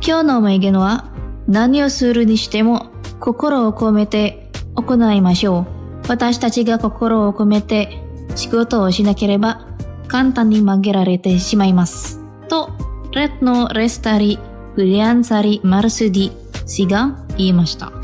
今日の名言は、何をするにしても心を込めて行いましょう。私たちが心を込めて仕事をしなければ簡単に曲げられてしまいます。と、Retno Lestari Briliansari Marsudi氏が言いました。